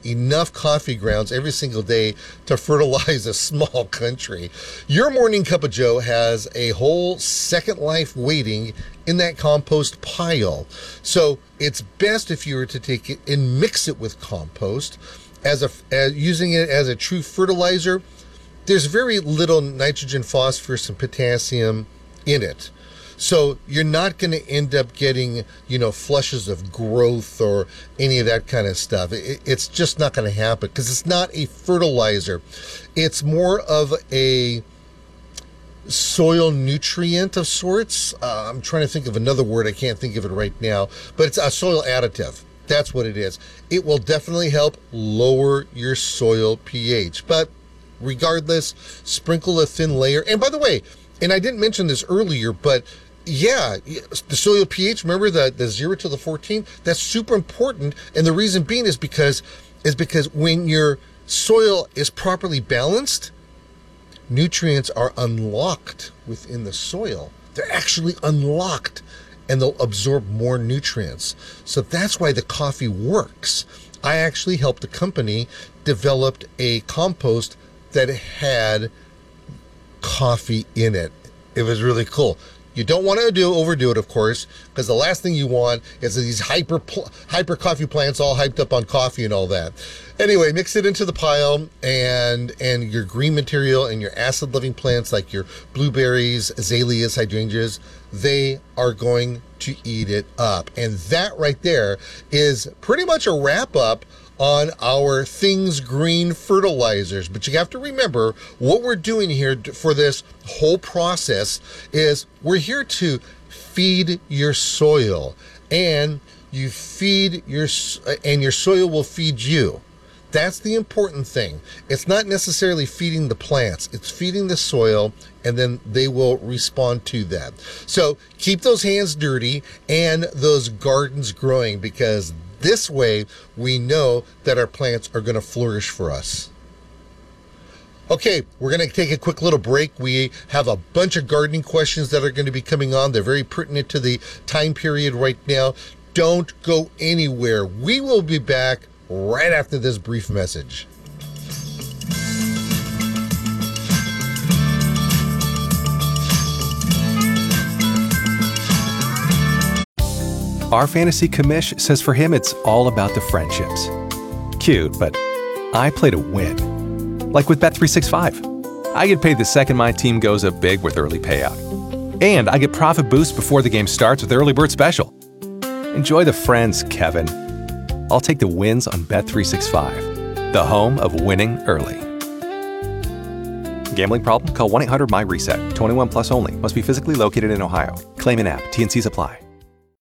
enough coffee grounds every single day to fertilize a small country. Your Morning Cup of Joe has a whole second life waiting in that compost pile. So it's best if you were to take it and mix it with compost as using it as a true fertilizer. There's very little nitrogen, phosphorus, and potassium in it. So you're not going to end up getting, flushes of growth or any of that kind of stuff. It's just not going to happen because it's not a fertilizer. It's more of a soil nutrient of sorts. I'm trying to think of another word. I can't think of it right now, but it's a soil additive. That's what it is. It will definitely help lower your soil pH. But regardless, sprinkle a thin layer. And by the way, and I didn't mention this earlier, but yeah, the soil pH, remember the 0 to the 14? That's super important. And the reason being is because when your soil is properly balanced, nutrients are unlocked within the soil. They're actually unlocked and they'll absorb more nutrients. So that's why the coffee works. I actually helped a company develop a compost that had coffee in it. It was really cool. You don't want to overdo it, of course, because the last thing you want is these hyper coffee plants all hyped up on coffee and all that. Anyway, mix it into the pile, and your green material and your acid-loving plants like your blueberries, azaleas, hydrangeas, they are going to eat it up. And that right there is pretty much a wrap-up on our Things Green fertilizers. But you have to remember what we're doing here for this whole process is we're here to feed your soil, and your soil will feed you. That's the important thing. It's not necessarily feeding the plants, it's feeding the soil, and then they will respond to that. So keep those hands dirty and those gardens growing, because this way we know that our plants are going to flourish for us. Okay, we're going to take a quick little break. We have a bunch of gardening questions that are going to be coming on. They're very pertinent to the time period right now. Don't go anywhere. We will be back right after this brief message. Our fantasy commish says for him it's all about the friendships. Cute, but I play to win. Like with Bet365. I get paid the second my team goes up big with early payout. And I get profit boost before the game starts with Early Bird Special. Enjoy the friends, Kevin. I'll take the wins on Bet365, the home of winning early. Gambling problem? Call 1-800-MY-RESET. 21 plus only. Must be physically located in Ohio. Claim in app. T&Cs apply.